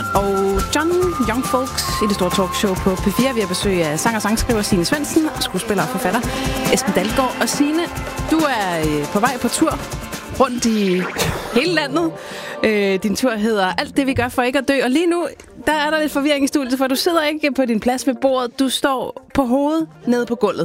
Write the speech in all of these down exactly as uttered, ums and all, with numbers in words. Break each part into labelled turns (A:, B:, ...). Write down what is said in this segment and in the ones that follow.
A: Bjørn og John Young Folks i det store talkshow på P fire. Vi har besøg af sang- og sangskriver Signe Svendsen, skuespiller og forfatter Esben Dalgaard. Og Signe, du er på vej på tur rundt i hele landet. Øh, din tur hedder Alt det, vi gør for ikke at dø. Og lige nu, der er der lidt forvirring i studiet, for du sidder ikke på din plads ved bordet. Du står på hovedet nede på gulvet.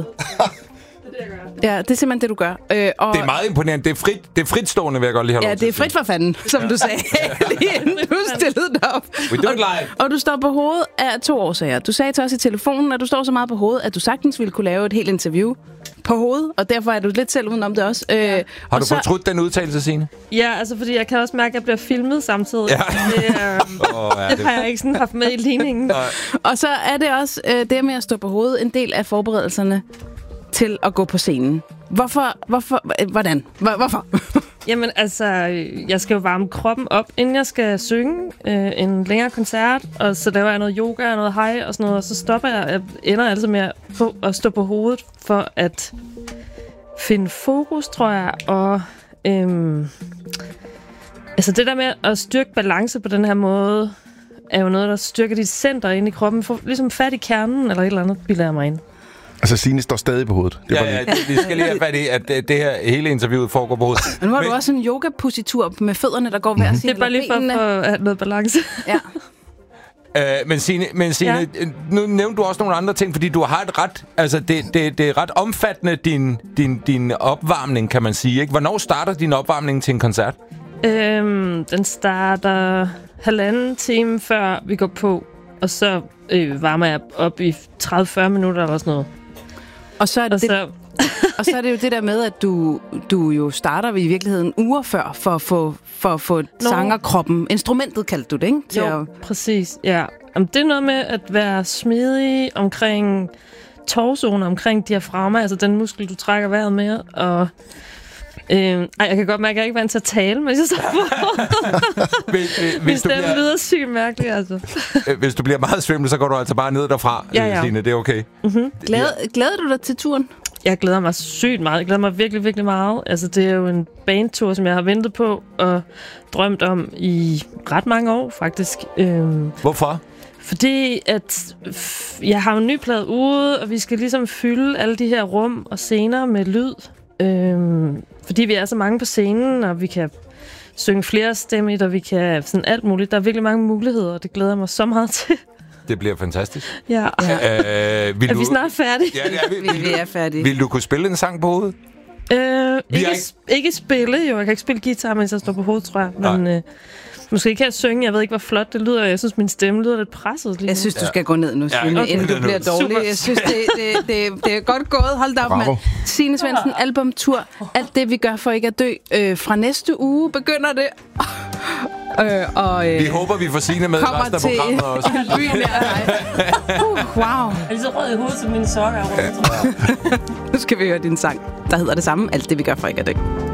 A: Ja, det er simpelthen det, du gør. Øh, og
B: det er meget imponerende. Det er, frit, det er fritstående, vil jeg godt lige have lov
A: ja,
B: til
A: det er frit for fanden, som ja. du sagde, lige inden du stillede dig op.
B: We do it live.
A: Og, og du står på hovedet af to årsager. Du sagde til os i telefonen, at du står så meget på hovedet, at du sagtens ville kunne lave et helt interview på hovedet, og derfor er du lidt selv udenom det også. Øh,
B: har du
A: så...
B: fortrudt den udtalelse, Signe?
C: Ja, altså fordi jeg kan også mærke, at jeg bliver filmet samtidig. Ja. Det, øh, oh, ja, det, det har jeg ikke sådan haft med i ligningen.
A: Og så er det også øh, det med at stå på hovedet en del af forberedelserne til at gå på scenen. Hvorfor? Hvorfor? Hvordan? Hvorfor?
C: Jamen altså, jeg skal jo varme kroppen op, inden jeg skal synge øh, en længere koncert, og så laver jeg noget yoga og noget hej og sådan noget, og så stopper jeg, jeg ender altså med at, på, at stå på hovedet for at finde fokus, tror jeg, og øhm, altså det der med at styrke balance på den her måde, er jo noget, der styrker dit center inde i kroppen, for ligesom fat i kernen, eller et eller andet, bilder jeg mig ind.
D: Altså, Signe står stadig på hovedet. Det
B: ja, ja, vi skal lige have fat i, at det, det her hele interviewet foregår på hovedet.
A: Men nu har du også en yoga-positur med fødderne, der går hver
C: mm-hmm. Det er bare lige for at have noget balance.
A: Ja.
B: Uh, men Signe, men Signe ja. nu nævnte du også nogle andre ting, fordi du har et ret, altså det, det, det er ret omfattende, din, din, din opvarmning, kan man sige, ikke? Hvornår starter din opvarmning til en koncert?
C: Øhm, den starter halvanden time før vi går på, og så øh, varmer jeg op i tredive til fyrre minutter eller sådan noget.
A: Og så er det,
C: og så...
A: og så er det jo det der med, at du, du jo starter i virkeligheden uger før, for at få, for at få sangerkroppen. Instrumentet kaldte du det, ikke?
C: Til jo, at... præcis, ja. Jamen, det er noget med at være smidig omkring torsoen, omkring diafragma, altså den muskel, du trækker vejret med, og... Øh, ej, jeg kan godt mærke, at jeg ikke er vant til at tale, men jeg står på. Min stemme bliver... lyder sygt mærkeligt, altså.
B: Hvis du bliver meget svimmel, så går du altså bare ned derfra, ja, ja. Signe. Det er okay.
C: Mm-hmm.
A: Glæder, glæder du dig til turen?
C: Jeg glæder mig sygt meget. Jeg glæder mig virkelig, virkelig meget. Altså, det er jo en bandtur, som jeg har ventet på og drømt om i ret mange år, faktisk. Øhm,
B: Hvorfor?
C: Fordi at jeg har en ny plade ude, og vi skal ligesom fylde alle de her rum og scener med lyd. Øhm, fordi vi er så mange på scenen, og vi kan synge flere stemmer, og vi kan sådan alt muligt. Der er virkelig mange muligheder, og det glæder jeg mig så meget til.
B: Det bliver fantastisk.
C: Ja.
B: Øh,
C: er du... vi snart færdige?
B: Ja, det er vi.
A: vi er færdige.
B: Vil du kunne spille en sang på hovedet?
C: Øh, ikke, ikke... ikke spille, jo. Jeg kan ikke spille guitar, mens jeg står på hovedet, tror jeg. Men øh, måske kan jeg synge. Jeg ved ikke, hvor flot det lyder. Jeg synes, min stemme lyder lidt presset lige.
A: Jeg synes, du skal ja. gå ned nu, Signe, ja, okay. inden du bliver dårlig. Super. Jeg synes, det, det, det, det er godt gået. Hold da op, mand. Signe Svendsen, albumtur. Alt det, vi gør for ikke at dø. Øh, fra næste uge begynder det. Øh, og, øh,
B: vi håber, vi får Signe med i resten af programmet også.
A: uh, wow.
C: Er det så rød i hovedet, som mine sokker er rød?
A: Nu skal vi høre din sang, der hedder det samme. Alt det, vi gør for ikke at dø.